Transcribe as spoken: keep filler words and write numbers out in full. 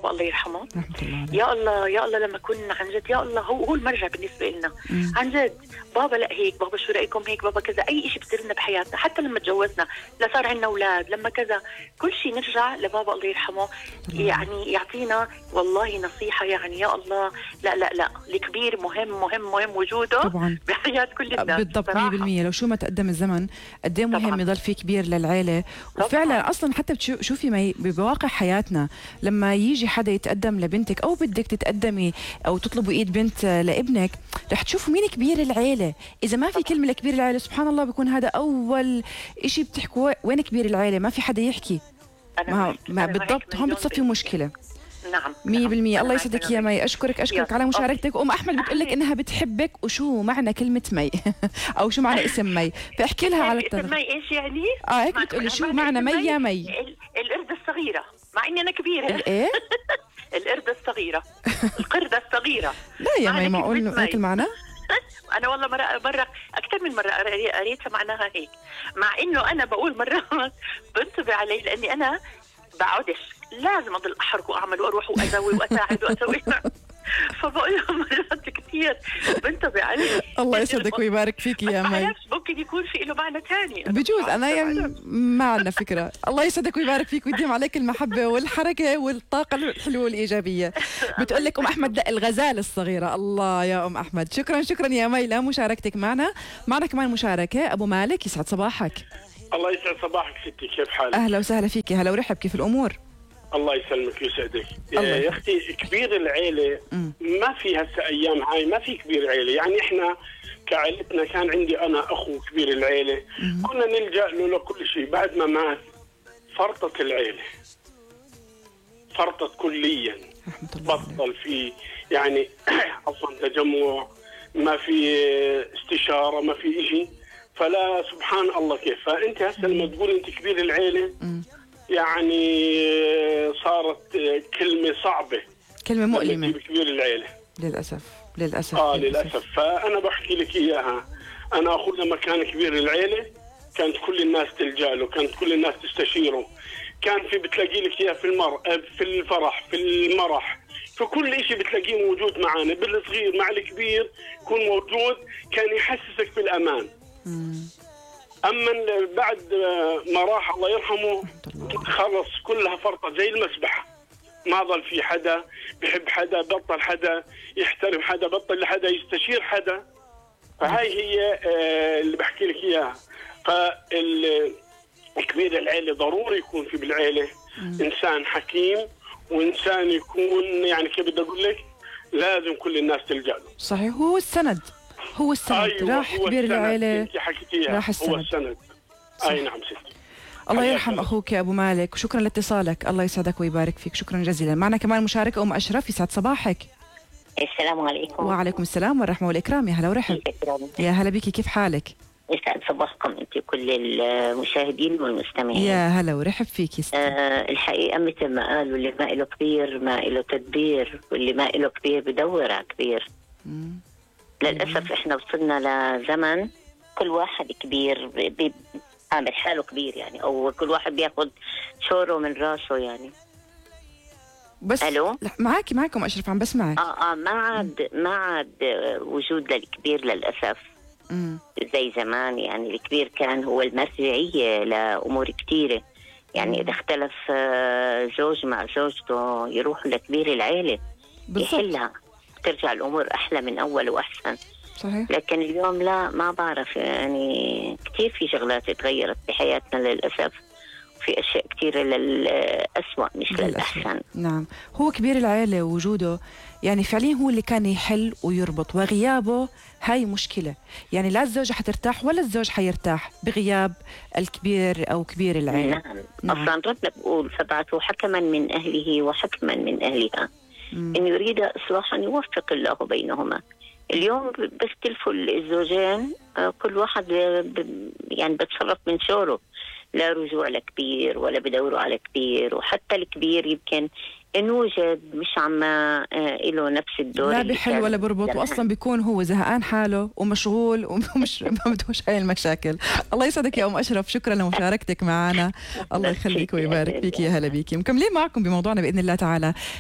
بابا الله يرحمه. رحمة الله عليه. يا الله يا الله لما كنا عن جد يا الله هو هو المرجع بالنسبه لنا عن جد. بابا لا هيك، بابا شو رايكم هيك، بابا كذا، اي شيء بصير لنا بحياتنا حتى لما تجوزنا، لا صار عندنا اولاد، لما كذا، كل شيء نرجع لبابا الله يرحمه. يعني يعطينا والله نصيحه، يعني يا الله لا لا لا الكبير مهم مهم مهم وجوده طبعا بحياه كل الناس. بالضبط مية بالمية. لو شو ما تقدم الزمن قد ايه مهم يضل في كبير للعيله. وفعلا طبعاً. اصلا حتى بتشوفي ما بواقع حياتنا لما يجي حدا يتقدم لبنتك او بدك تتقدمي او تطلبوا ايد بنت لابنك، رح تشوفوا مين كبير العيله. اذا ما في كلمه لكبير العيله سبحان الله بيكون هذا اول شيء بتحكوا، وين كبير العيله؟ ما في حدا يحكي. ما, ما بالضبط هون بتصفي مشكله. نعم مية بالمية. الله يسعدك يا مي، أشكرك أشكرك على مشاركتك. أم أحمد بتقول لك إنها بتحبك، وشو معنى كلمة مي أو شو معنى اسم مي؟ فاحكي لها على التلفزيون. اسم مي إيش يعني؟ آه هيك بتقولي شو معنى مي يا مي؟ القردة الصغيرة، مع إني أنا كبيرة. الإيه؟ القردة الصغيرة، القردة الصغيرة. لا يا مي معقول هيك المعنى؟ أنا والله مرة مرة أكثر من مرة قريتها معناها هيك، مع إنه أنا بقول مرات بنتبه علي لأني أنا بقعدش، لازم اضل احرق واعمل واروح واسوي واساعد واسوي فبقول لهم مرات كثير بنتبه عليه. الله يسعدك ويبارك فيك يا مي. ما بعرفش ممكن يكون في له معنى ثاني، بجوز انا يعني ما عندنا فكره. الله يسعدك ويبارك فيك ويديم عليك المحبه والحركه والطاقه الحلوه والايجابيه. بتقول لك ام احمد لا الغزاله الصغيره. الله يا ام احمد، شكرا شكرا يا مي لمشاركتك معنا. معنا كمان مشاركه ابو مالك، يسعد صباحك. الله يسعد صباحك ستي، كيف حالك؟ اهلا وسهلا فيك، هلا ورحب، كيف الامور؟ الله يسلمك ويسعدك. يا اختي كبير العيله ما في هسه ايام هاي ما في كبير عيله، يعني احنا كعائلتنا كان عندي انا اخو كبير العيله كنا نلجا له لكل شيء، بعد ما مات فرطت العيله، فرطت كليا، بطل في يعني اصلا تجمع، ما في استشاره، ما في شيء. فلا سبحان الله كيف. فانت هسه لما تقول انت كبير العيله يعني صارت كلمه صعبه، كلمه مؤلمه كبير العيله للاسف للاسف اه للاسف. فانا بحكي لك اياها، انا اخوي لما كان كبير العيله كانت كل الناس تلجا له، كانت كل الناس تستشيره، كان في بتلاقي لك اياه في المر في الفرح في المرح في كل شيء بتلاقيه موجود معنا، بالصغير مع الكبير يكون موجود، كان يحسسك بالامان. مم. اما بعد ما راح الله يرحمه خلص كلها فرطه زي المسبحه، ما ظل في حدا بيحب حدا، بطل حدا يحترم حدا، بطل حدا يستشير حدا. فهاي هي اللي بحكي لك اياها. فالكبير العيله ضروري يكون في بالعيله انسان حكيم، وانسان يكون يعني كيف بدي اقول لك لازم كل الناس تلجا له. صحيح، هو السند، هو السند. أيوة راح كبير العيله راح السند. هو السند. اي نعم ستي. الله يرحم اخوك يا ابو مالك، وشكرا لاتصالك. الله يسعدك ويبارك فيك، شكرا جزيلا. معنا كمان مشاركه ام اشرف، يسعد صباحك. السلام عليكم. وعليكم السلام والرحمه والاكرام، يا هلا ورحب. يا هلا بيكي، كيف حالك؟ يسعد صباحكم انت وكل المشاهدين والمستمعين. يا هلا ورحب فيك يا ستي. آه الحقيقه مثل ما قالوا اللي ما له كبير ما له تدبير، واللي ما له كبير بدور على كبير. مم. للأسف إحنا وصلنا لزمن كل واحد كبير عامل حاله كبير، يعني أو كل واحد بياخد شوره من راسه يعني. بس ألو؟ معاكي معاكم أشرف، عم بسمعك. آه آه ما عاد ما عاد وجود للكبير للأسف. مم. زي زمان، يعني الكبير كان هو المرجعية لأمور كثيرة، يعني إذا اختلف زوج مع زوجته يروحوا لكبير العيلة يحلها، ترجع الأمور أحلى من أول وأحسن. صحيح. لكن اليوم لا، ما بعرف، يعني كثير في شغلات تغيرت بحياتنا للأسف، وفي أشياء كثيرة للأسوأ مش للأحسن. نعم، هو كبير العائلة وجوده يعني فعليا هو اللي كان يحل ويربط، وغيابه هاي مشكلة. يعني لا الزوجة حترتاح ولا الزوج حيرتاح بغياب الكبير أو كبير العائلة. نعم. نعم. أصلا ربنا بقول فبعثوا حكما من أهله وحكما من أهلها. مم. إن يريد إصلاحا يوفق الله بينهما. اليوم بيختلفوا الزوجين، كل واحد يعني بتصرف من شوره، لا رجوع لكبير ولا بدوروا على كبير، وحتى الكبير يمكن إن وجد مش عم له نفس الدور، لا بحل ولا بربط، واصلا بيكون هو زهقان حاله ومشغول ومش ما بدوش هاي المشاكل. الله يسعدك يا ام اشرف، شكرا لمشاركتك معنا. الله يخليك ويبارك فيك، يا هلا بيكي. مكملين معكم بموضوعنا باذن الله تعالى.